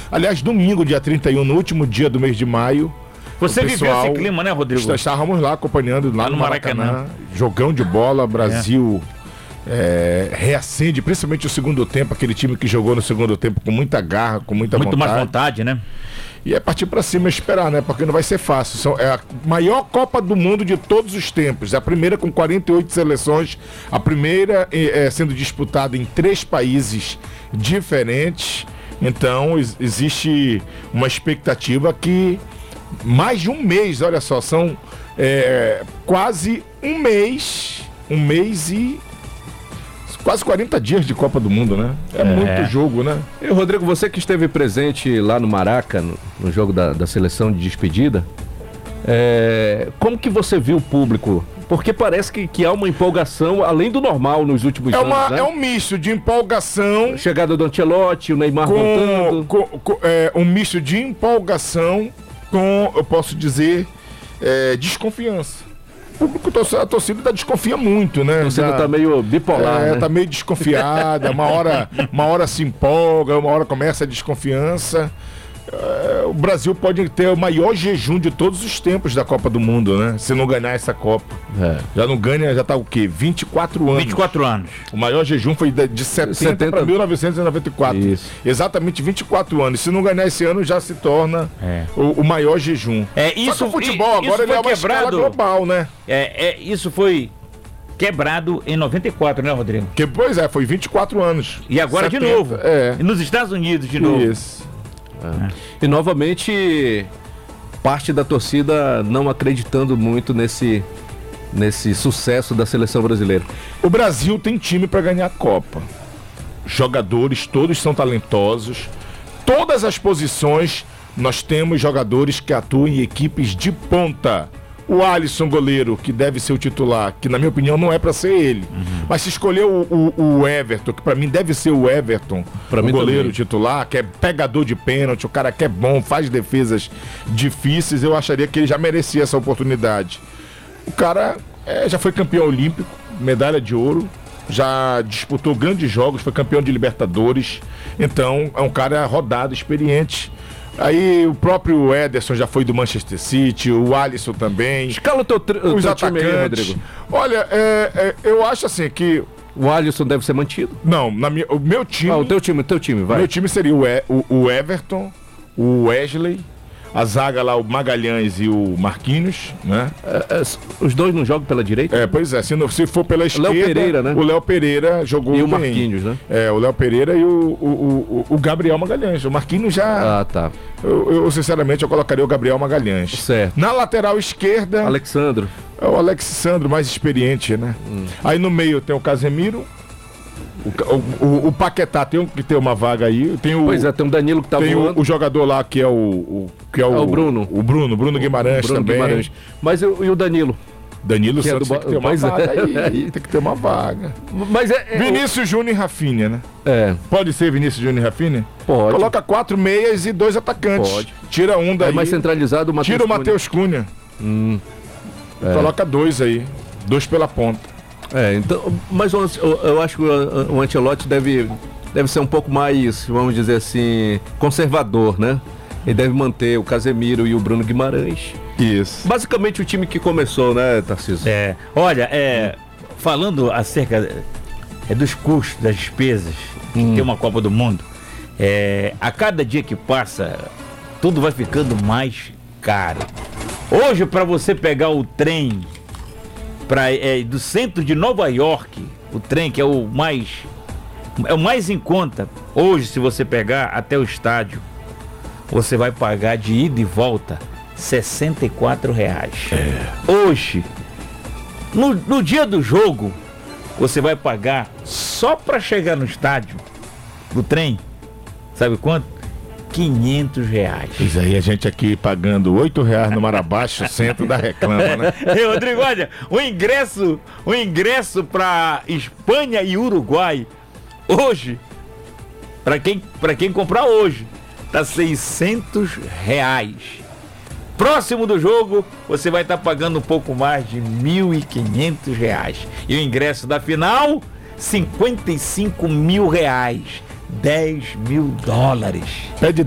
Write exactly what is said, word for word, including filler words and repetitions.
Aliás, domingo, dia trinta e um, no último dia do mês de maio. Você viveu esse clima, né, Rodrigo? Estávamos lá acompanhando lá, lá no Maracanã, Maracanã. Jogão de bola, Brasil é. É, reacende, principalmente o segundo tempo, aquele time que jogou no segundo tempo com muita garra, com muita Muito vontade. mais vontade, né? E é partir pra cima e esperar, né? Porque não vai ser fácil. São, é a maior Copa do Mundo de todos os tempos. A primeira com quarenta e oito seleções. A primeira é, sendo disputada em três países diferentes. Então, ex- existe uma expectativa que mais de um mês, olha só, são é, quase um mês, um mês e quase quarenta dias de Copa do Mundo, né? É, é muito jogo, né? E, Rodrigo, você que esteve presente lá no Maraca, no, no jogo da, da seleção de despedida, é, como que você viu o público? Porque parece que, que há uma empolgação além do normal nos últimos é anos, uma, né? É um misto de empolgação... Chegada do Ancelotti, o Neymar com, voltando... Com, com, é, um misto de empolgação com, eu posso dizer, é, desconfiança. O público, a torcida desconfia muito, né? A torcida tá meio bipolar, é, né? Tá meio desconfiada, uma hora, uma hora se empolga, uma hora começa a desconfiança. É, o Brasil pode ter o maior jejum de todos os tempos da Copa do Mundo, né? Se não ganhar essa Copa. É. Já não ganha, já tá o quê? vinte e quatro anos. vinte e quatro anos. O maior jejum foi de, de setenta para mil novecentos e noventa e quatro. Isso. Exatamente vinte e quatro anos. Se não ganhar esse ano, já se torna é. o, o maior jejum. É, isso, Só que o futebol isso agora ele é uma quebrado, escala global, né? É, é, isso foi quebrado em noventa e quatro, né, Rodrigo? Que, pois é, foi vinte e quatro anos. E agora setenta, de novo. É. E nos Estados Unidos de novo. Isso. É. E novamente parte da torcida não acreditando muito nesse, nesse sucesso da seleção brasileira. O Brasil tem time para ganhar a Copa. Jogadores, todos são talentosos. Todas as posições nós temos jogadores que atuam em equipes de ponta. O Alisson, goleiro, que deve ser o titular, que na minha opinião não é para ser ele. Uhum. Mas se escolheu o, o, o Everton, que para mim deve ser o Everton, pra o mim goleiro também. Titular, que é pegador de pênalti, o cara que é bom, faz defesas difíceis, eu acharia que ele já merecia essa oportunidade. O cara é, já foi campeão olímpico, medalha de ouro, já disputou grandes jogos, foi campeão de Libertadores, então é um cara rodado, experiente. Aí o próprio Ederson já foi do Manchester City, o Alisson também. Escala o teu, o os teu atacantes. time aí, Rodrigo. Olha, é, é, eu acho assim que... O Alisson deve ser mantido? Não, na minha, o meu time... Ah, o teu time, o teu time, vai. Meu time seria o, e, o, o Everton, o Wesley, a zaga lá, o Magalhães e o Marquinhos, né? É, é, os dois não jogam pela direita? É, pois é, se, não, se for pela esquerda... Léo Pereira, né? O Léo Pereira jogou E bem. o Marquinhos, né? É, o Léo Pereira e o, o, o, o Gabriel Magalhães. O Marquinhos já... Ah, tá. Eu, eu, sinceramente, eu colocaria o Gabriel Magalhães. Certo. Na lateral esquerda... Alexandro. É o Alexandro, mais experiente, né? Hum. Aí no meio tem o Casemiro. O, o, o Paquetá tem que ter uma vaga aí. Tem o, pois é, tem o Danilo que tá tem voando. O, o jogador lá que é o... o que é o, é o Bruno. O Bruno, Bruno Guimarães o Bruno também. Guimarães. Mas e o Danilo? Danilo que Santos é do... tem que ter uma pois vaga é. aí. Tem que ter uma vaga. Mas é, é Vinícius o... Júnior e Rafinha, né? É. Pode ser Vinícius Júnior e Rafinha? Pode. Coloca quatro meias e dois atacantes. Pode. Tira um daí. É mais centralizado o Matheus Tira o Matheus Cunha. Hum. É. Coloca dois aí. Dois pela ponta. É, então, mas eu, eu acho que o, o Ancelotti deve, deve ser um pouco mais, vamos dizer assim, conservador, né? Ele deve manter o Casemiro e o Bruno Guimarães. Isso. Basicamente o time que começou, né, Tarcísio? É. Olha, é, falando acerca é, dos custos, das despesas, hum. ter uma Copa do Mundo, é, a cada dia que passa, tudo vai ficando mais caro. Hoje, para você pegar o trem pra, é, do centro de Nova York, o trem que é o mais é o mais em conta, hoje, se você pegar até o estádio, você vai pagar de ida e volta sessenta e quatro reais. É. Hoje, no, no dia do jogo, você vai pagar só para chegar no estádio, do trem, sabe quanto? quinhentos reais. Pois aí, a gente aqui pagando oito reais no Marabaixo, centro da Reclama, né? Ei, Rodrigo, olha, o ingresso, o ingresso para Espanha e Uruguai, hoje, para quem, para quem comprar hoje, tá seiscentos reais. Próximo do jogo, você vai estar tá pagando um pouco mais de mil e quinhentos reais. E o ingresso da final, cinquenta e cinco mil reais. dez mil dólares. Pede